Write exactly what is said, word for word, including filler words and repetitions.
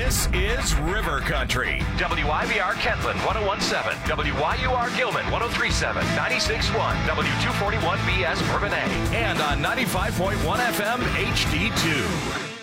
This is River Country. W I B R Kentland one oh one point seven, W Y U R Gilman one oh three point seven, ninety-six point one, W two forty-one B S Bourbonnais, And on ninety-five point one F M H D two.